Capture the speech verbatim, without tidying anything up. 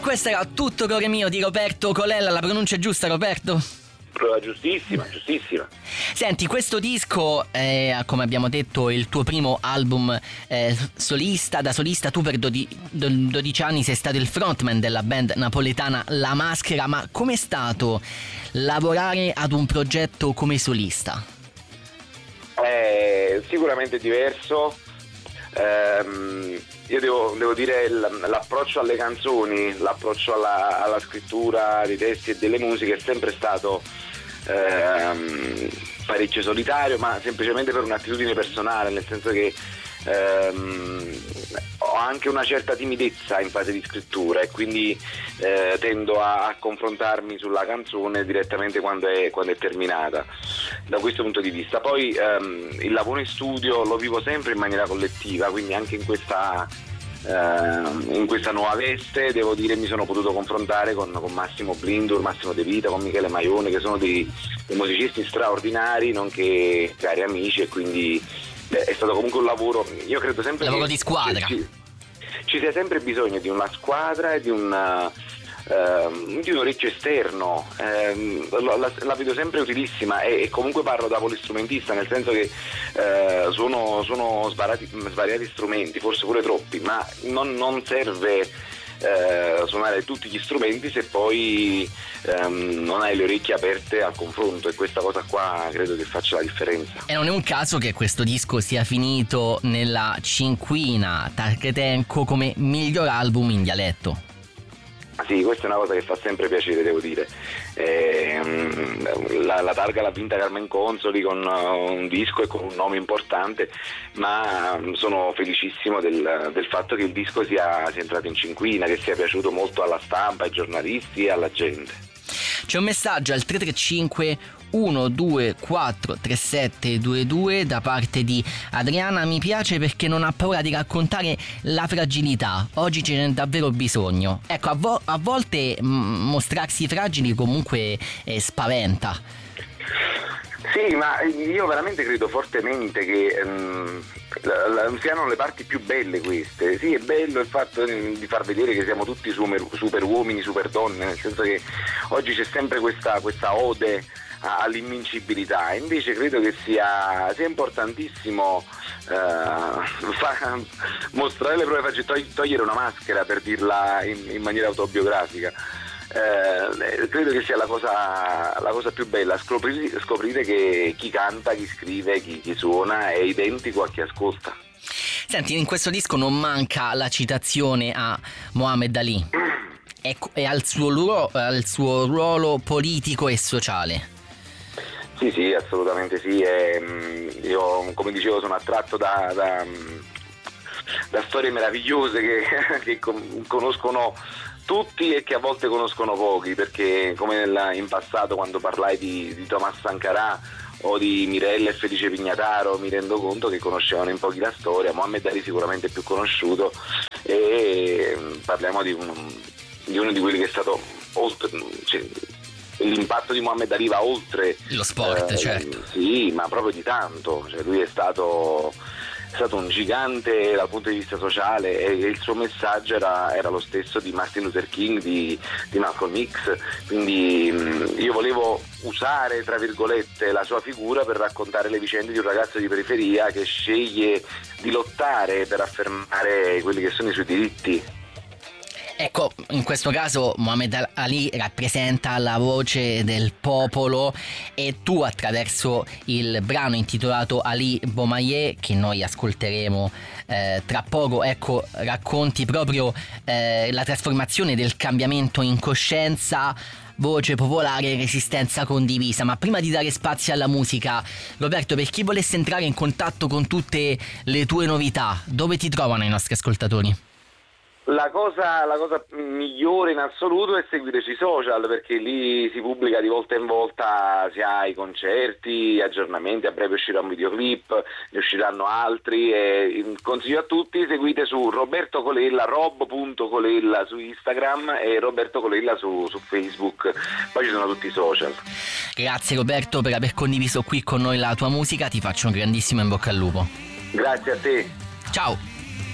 questo era Tutto cuore mio di Roberto Colella. La pronuncia è giusta, Roberto? Giustissima, giustissima. Senti, questo disco è, come abbiamo detto, il tuo primo album eh, solista. Da solista tu per dodici anni sei stato il frontman della band napoletana La Maschera. Ma com'è stato lavorare ad un progetto come solista? È sicuramente diverso. Ehm, io devo, devo dire l'approccio alle canzoni, l'approccio alla, alla scrittura dei testi e delle musiche è sempre stato ehm, parecchio solitario, ma semplicemente per un'attitudine personale, nel senso che ehm, ho anche una certa timidezza in fase di scrittura e quindi eh, tendo a, a confrontarmi sulla canzone direttamente quando è, quando è terminata, da questo punto di vista. Poi ehm, il lavoro in studio lo vivo sempre in maniera collettiva, quindi anche in questa eh, in questa nuova veste devo dire mi sono potuto confrontare con, con Massimo Blindur, Massimo De Vita, con Michele Maione, che sono dei, dei musicisti straordinari nonché cari amici, e quindi beh, è stato comunque un lavoro, io credo sempre lavoro che di squadra ci, ci sia sempre bisogno di una squadra e di un Uh, di un orecchio esterno. uh, la, la, la vedo sempre utilissima e, e comunque parlo da polistrumentista, nel senso che uh, suono, suono svariati, svariati strumenti, forse pure troppi, ma non, non serve uh, suonare tutti gli strumenti se poi um, non hai le orecchie aperte al confronto, e questa cosa qua credo che faccia la differenza. E non è un caso che questo disco sia finito nella cinquina Targetenco come miglior album in dialetto. Sì, questa è una cosa che fa sempre piacere, devo dire. Eh, la, la targa l'ha vinta Carmen Consoli con un disco e con un nome importante, ma sono felicissimo del, del fatto che il disco sia, sia entrato in cinquina, che sia piaciuto molto alla stampa, ai giornalisti e alla gente. C'è un messaggio al tre tre cinque uno due quattro tre sette due due da parte di Adriana. Mi piace perché non ha paura di raccontare la fragilità, oggi ce n'è davvero bisogno. Ecco, a, vo- a volte m- mostrarsi fragili comunque eh, spaventa. Sì, ma io veramente credo fortemente che um, la, la, siano le parti più belle queste. Sì, è bello il fatto di far vedere che siamo tutti super, super uomini, super donne, nel senso che oggi c'è sempre questa, questa ode all'invincibilità, invece credo che sia, sia importantissimo uh, fa, mostrare le proprie facce, togliere una maschera, per dirla in, in maniera autobiografica. Eh, credo che sia la cosa, la cosa più bella, scoprire, scoprire che chi canta, chi scrive, chi, chi suona è identico a chi ascolta. Senti, in questo disco non manca la citazione a Muhammad Ali e, e al, suo ruolo, al suo ruolo politico e sociale. Sì, sì, assolutamente sì. E, io, come dicevo, sono attratto da, da, da storie meravigliose che, che conoscono tutti e che a volte conoscono pochi, perché come nella, in passato quando parlai di, di Thomas Sankara o di Mirella e Felice Pignataro mi rendo conto che conoscevano in pochi la storia. Muhammad Ali sicuramente è più conosciuto, e parliamo di, un, di uno di quelli che è stato oltre, cioè, l'impatto di Muhammad Ali va oltre lo sport, eh, certo. Sì, ma proprio di tanto, cioè, lui è stato è stato un gigante dal punto di vista sociale, e il suo messaggio era, era lo stesso di Martin Luther King, di, di Malcolm X, quindi mh, io volevo usare, tra virgolette, la sua figura per raccontare le vicende di un ragazzo di periferia che sceglie di lottare per affermare quelli che sono i suoi diritti. Ecco, in questo caso Muhammad Ali rappresenta la voce del popolo, e tu, attraverso il brano intitolato Ali Bomaye, che noi ascolteremo eh, tra poco, ecco, racconti proprio eh, la trasformazione del cambiamento in coscienza, voce popolare, resistenza condivisa. Ma prima di dare spazio alla musica, Roberto, per chi volesse entrare in contatto con tutte le tue novità, dove ti trovano i nostri ascoltatori? La cosa, la cosa migliore in assoluto è seguire sui social, perché lì si pubblica di volta in volta sia i concerti, aggiornamenti, a breve uscirà un videoclip, ne usciranno altri, e consiglio a tutti, seguite su Roberto Colella, rob punto colella su Instagram e Roberto Colella su, su Facebook, poi ci sono tutti i social. Grazie Roberto per aver condiviso qui con noi la tua musica, ti faccio un grandissimo in bocca al lupo. Grazie a te. Ciao.